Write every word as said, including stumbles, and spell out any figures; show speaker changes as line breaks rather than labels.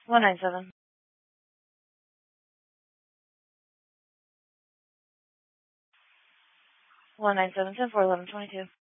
one nine seven. one nine seven, ten four, eleven twenty-two.